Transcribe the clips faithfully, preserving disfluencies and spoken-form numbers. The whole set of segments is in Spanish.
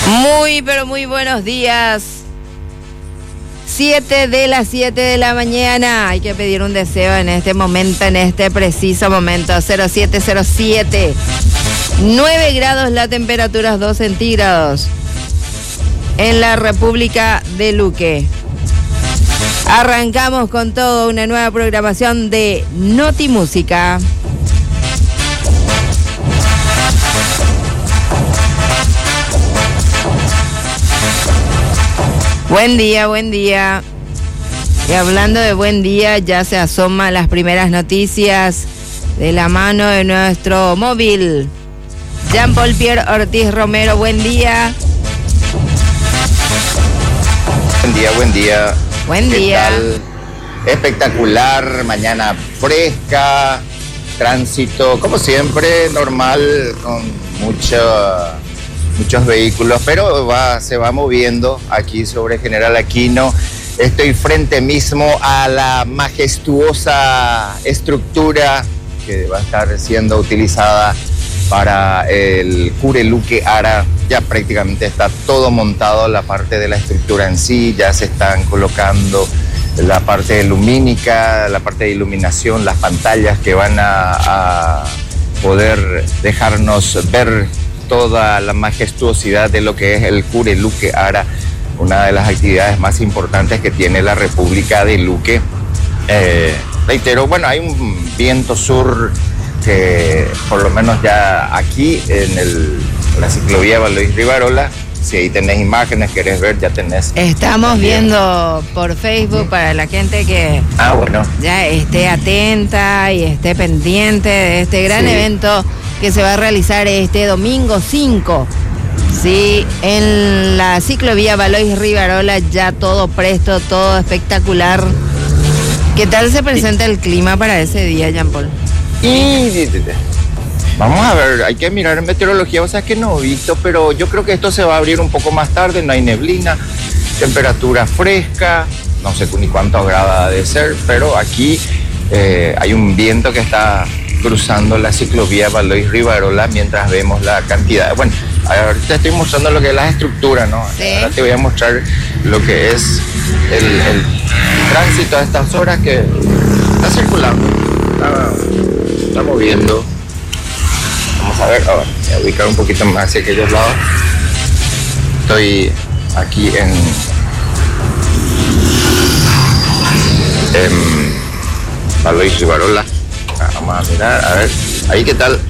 Muy, pero muy buenos días. Siete de las siete de la mañana. Hay que pedir un deseo en este momento, en este preciso momento. cero siete cero siete. nueve grados la temperatura, dos centígrados. En la República de Luque. Arrancamos con todo, una nueva programación de Noti Música. Buen día, buen día. Y hablando de buen día, ya se asoman las primeras noticias de la mano de nuestro móvil. Jean-Paul Pierre Ortiz Romero, buen día. Buen día, buen día. Buen ¿Qué día. tal? Espectacular, mañana fresca, tránsito, como siempre, normal, con mucho... muchos vehículos, pero va, se va moviendo aquí sobre General Aquino. Estoy frente mismo a la majestuosa estructura que va a estar siendo utilizada para el Cure Luque Ara. Ya prácticamente está todo montado, la parte de la estructura en sí, ya se están colocando la parte lumínica, la parte de iluminación, las pantallas que van a, a poder dejarnos ver toda la majestuosidad de lo que es el Cure Luque Ara, una de las actividades más importantes que tiene la República de Luque. Eh, reitero, bueno, hay un viento sur que por lo menos ya aquí en el, la ciclovía Valois Rivarola, si ahí tenés imágenes, querés ver, ya tenés. Estamos también viendo por Facebook, ¿sí? Para la gente que ah, bueno. ya esté atenta y esté pendiente de este gran sí. evento que se va a realizar este domingo cinco, sí, en la ciclovía Valois Rivarola, ya todo presto, todo espectacular. ¿Qué tal se presenta el clima para ese día, Jean-Paul? Y vamos a ver, hay que mirar en meteorología, o sea que no he visto, pero yo creo que esto se va a abrir un poco más tarde, no hay neblina, temperatura fresca, no sé ni cuántos grados ha de ser, pero aquí eh, hay un viento que está cruzando la ciclovía Valois Rivarola mientras vemos la cantidad. Bueno, ahora te estoy mostrando lo que es la estructura, ¿no? Sí. Ahora te voy a mostrar lo que es el, el tránsito a estas horas que está circulando, está, está moviendo. Vamos a ver, ahora voy a ubicar un poquito más hacia aquellos lados. Estoy aquí en, en Valois Rivarola. Vamos a mirar, a ver, ahí qué tal.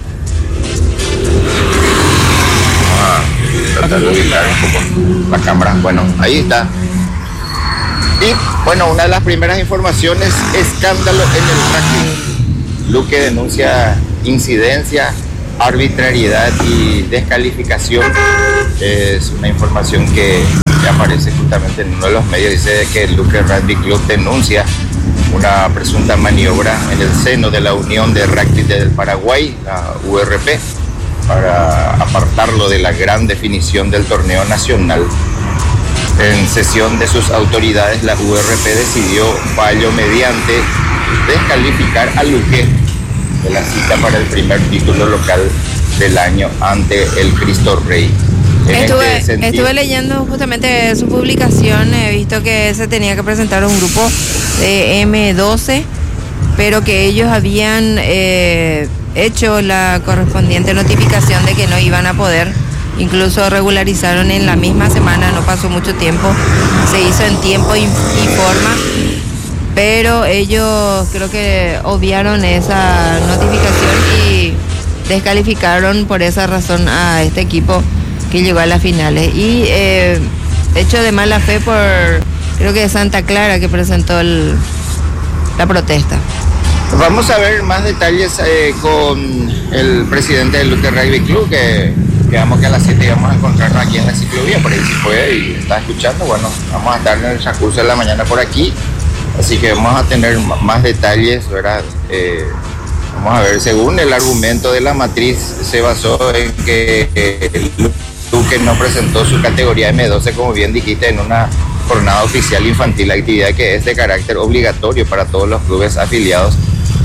Vamos a tratar de ubicar un poco la cámara. Bueno, ahí está. Y bueno, una de las primeras informaciones, escándalo en el ranking. Luque denuncia incidencia, arbitrariedad y descalificación. Es una información que, que aparece justamente en uno de los medios. Dice que el Luque Rugby Club denuncia una presunta maniobra en el seno de la Unión de Rugby del Paraguay, la U R P, para apartarlo de la gran definición del torneo nacional. En sesión de sus autoridades, la U R P decidió, fallo mediante, descalificar a Luque de la cita para el primer título local del año ante el Cristo Rey. Estuve, este estuve leyendo justamente su publicación, he visto que se tenía que presentar un grupo de eme doce, pero que ellos habían eh, hecho la correspondiente notificación de que no iban a poder, incluso regularizaron en la misma semana, no pasó mucho tiempo, se hizo en tiempo y, y forma, pero ellos creo que obviaron esa notificación y descalificaron por esa razón a este equipo que llegó a las finales. Y eh, hecho de mala fe por, creo que Santa Clara, que presentó el, la protesta. Vamos a ver más detalles eh, con el presidente del Luque Rugby Club, que quedamos que a las siete íbamos a encontrarnos aquí en la ciclovía, por ahí si fue y está escuchando. Bueno, vamos a estar en el transcurso de la mañana por aquí, así que vamos a tener más detalles, ¿verdad? Eh, vamos a ver, según el argumento de la matriz, se basó en que eh, el Luque no presentó su categoría eme doce, como bien dijiste, en una jornada oficial infantil, actividad que es de carácter obligatorio para todos los clubes afiliados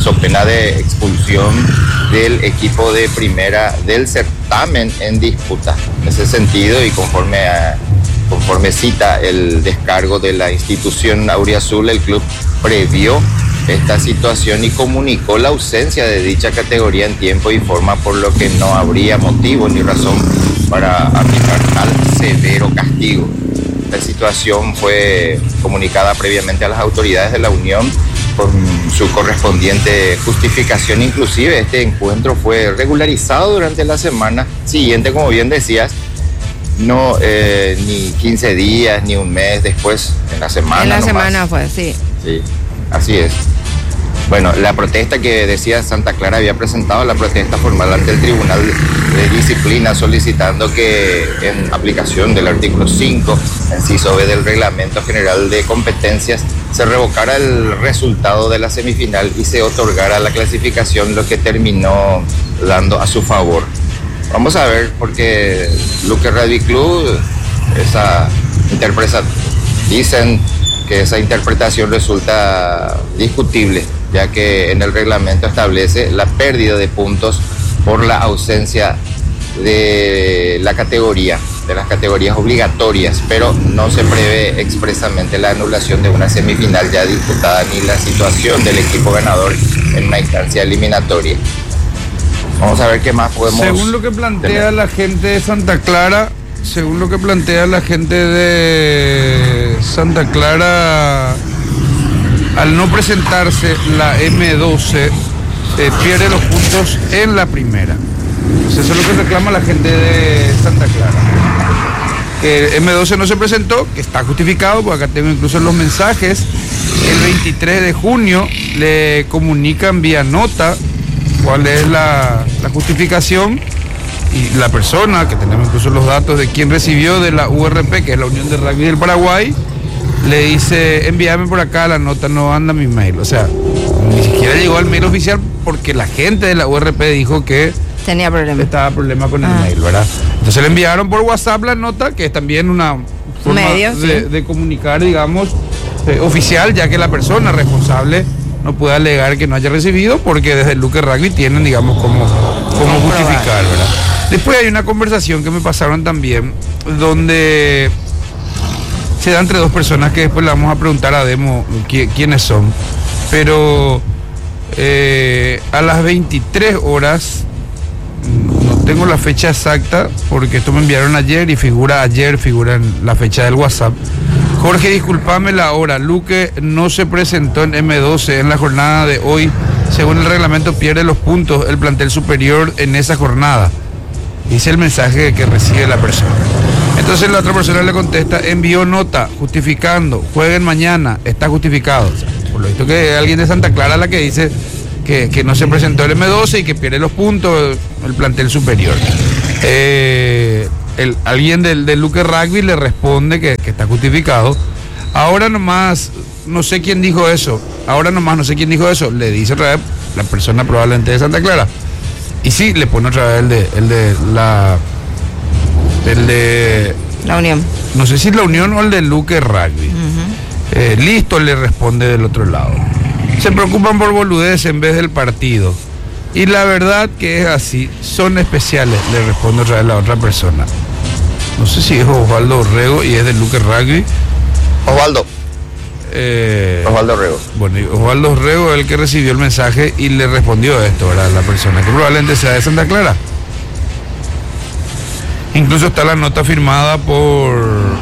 so pena de expulsión del equipo de primera del certamen en disputa. En ese sentido, y conforme a, conforme cita el descargo de la institución auriazul, el club previó esta situación y comunicó la ausencia de dicha categoría en tiempo y forma, por lo que no habría motivo ni razón para aplicar tal severo castigo. La situación fue comunicada previamente a las autoridades de la Unión con su correspondiente justificación. Inclusive este encuentro fue regularizado durante la semana siguiente, como bien decías, no eh, ni quince días ni un mes después, en la semana. En la nomás. semana fue, sí. Sí, así es. Bueno, la protesta que decía Santa Clara había presentado, la protesta formal ante el Tribunal de Disciplina, solicitando que en aplicación del artículo cinco, inciso B del Reglamento General de Competencias, se revocara el resultado de la semifinal y se otorgara la clasificación, lo que terminó dando a su favor. Vamos a ver, porque Luque Rugby Club, esa interpretación, dicen que esa interpretación resulta discutible, ya que en el reglamento establece la pérdida de puntos por la ausencia de la categoría, de las categorías obligatorias, pero no se prevé expresamente la anulación de una semifinal ya disputada ni la situación del equipo ganador en una instancia eliminatoria. Vamos a ver qué más podemos... Según lo que plantea tener. la gente de Santa Clara, según lo que plantea la gente de Santa Clara, al no presentarse la eme doce, eh, pierde los puntos en la primera. Entonces, eso es lo que reclama la gente de Santa Clara. Que eme doce no se presentó, que está justificado, porque acá tengo incluso los mensajes. El veintitrés de junio le comunican vía nota cuál es la, la justificación, y la persona, que tenemos incluso los datos de quien recibió de la U R P, que es la Unión de Rugby del Paraguay, le dice, envíame por acá la nota, no anda mi mail. O sea, ni siquiera llegó al mail oficial, porque la gente de la U R P dijo que tenía problema. Estaba problema con ah. el mail, ¿verdad? Entonces le enviaron por WhatsApp la nota, que es también una forma Medio, de, sí. de comunicar, digamos, eh, oficial, ya que la persona responsable no puede alegar que no haya recibido, porque desde el Luque Rugby tienen, digamos, cómo, cómo justificar, ¿verdad? Después hay una conversación que me pasaron también, donde se da entre dos personas que después le vamos a preguntar a Demo qui, quiénes son. Pero eh, a las veintitrés horas, no tengo la fecha exacta, porque esto me enviaron ayer y figura ayer, figura en la fecha del WhatsApp. Jorge, discúlpame la hora, Luque no se presentó en eme doce en la jornada de hoy. Según el reglamento, pierde los puntos el plantel superior en esa jornada. Dice el mensaje que recibe la persona. Entonces la otra persona le contesta, envió nota justificando, jueguen mañana, está justificado. O sea, por lo visto que alguien de Santa Clara la que dice que, que no se presentó el eme doce y que pierde los puntos el plantel superior. Eh, el, alguien del, del Luque Rugby le responde que, que está justificado. Ahora nomás, no sé quién dijo eso, ahora nomás no sé quién dijo eso, le dice otra vez la persona probablemente de Santa Clara. Y sí, le pone otra vez el de, el de la... El de... La Unión. No sé si la Unión o el de Luque Rugby. Uh-huh. eh, listo, le responde del otro lado. Se preocupan por boludez en vez del partido. Y la verdad que es así, son especiales, le responde otra vez la otra persona. No sé si es Osvaldo Orrego y es de Luque Rugby. Osvaldo. Eh, Osvaldo Orrego. Bueno, y Osvaldo Orrego es el que recibió el mensaje y le respondió esto, ¿verdad? La persona, que probablemente sea de Santa Clara. Incluso está la nota firmada por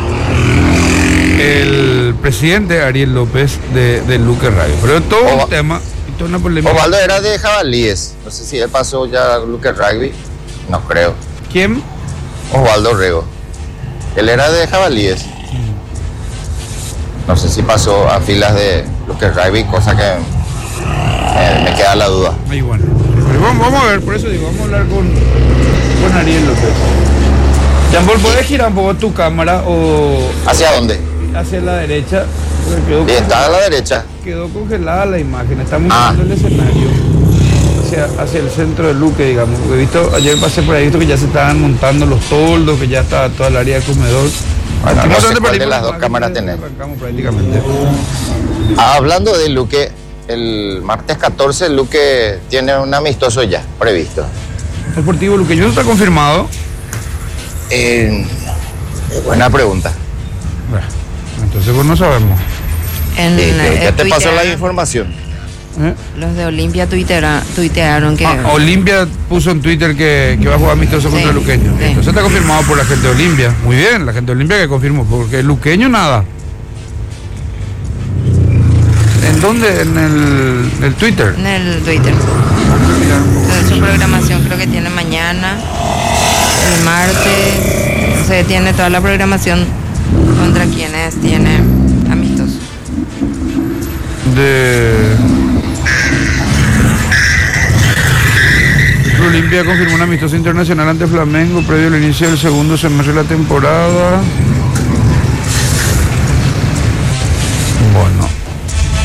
el presidente Ariel López de, de Luque Rugby. Pero todo Oval- un tema, toda una polémica. Osvaldo era de Jabalíes. No sé si él pasó ya a Luque Rugby. No creo. ¿Quién? Osvaldo Orrego. Él era de Jabalíes. No sé si pasó a filas de Luque Rugby, cosa que eh, me queda la duda. Muy bueno. Pero vamos, vamos a ver, por eso digo, vamos a hablar con, con Ariel López. Jean-Paul, ¿puedes girar un poco tu cámara o... ¿Hacia dónde? Hacia la derecha. Quedó y está a la derecha. Quedó congelada la imagen, estamos ah. viendo el escenario hacia, hacia el centro de Luque, digamos. He visto, ayer pasé por ahí, he visto que ya se estaban montando los toldos, que ya está toda el área de comedor. Bueno, no sé cuál de las dos cámaras tenés. Arrancamos prácticamente. Ah, hablando de Luque, El martes catorce Luque tiene un amistoso ya previsto. Deportivo Luqueño está confirmado. Eh, buena pregunta. Bueno, entonces pues no sabemos. En, Sí, pero ya eh, te pasó la tuitearon, información. ¿Eh? Los de Olimpia tuitera, tuitearon que... Ah, Olimpia puso en Twitter que, que va a jugar amistoso Sí, contra Luqueño. sí. Entonces está confirmado por la gente de Olimpia. Muy bien, la gente de Olimpia que confirmó, porque Luqueño nada. ¿En dónde? En el, en el Twitter. En el Twitter. Entonces, su programación creo que tiene mañana, el martes, o sea, tiene toda la programación contra quienes tiene amistoso. De Olimpia confirmó un amistoso internacional ante Flamengo previo al inicio del segundo semestre de la temporada.